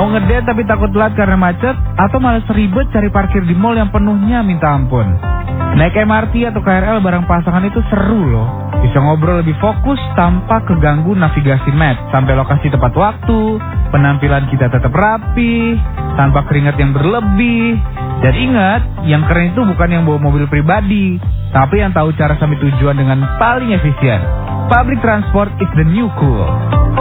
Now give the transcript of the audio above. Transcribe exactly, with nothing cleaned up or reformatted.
Mau ngedate tapi takut telat karena macet, atau malah ribet cari parkir di mall yang penuhnya minta ampun. Naik M R T atau K R L bareng pasangan itu seru loh. Bisa ngobrol lebih fokus tanpa keganggu navigasi map. Sampai lokasi tepat waktu, penampilan kita tetap rapi, tanpa keringat yang berlebih. Dan ingat, yang keren itu bukan yang bawa mobil pribadi, tapi yang tahu cara sampai tujuan dengan paling efisien. Public transport is the new cool.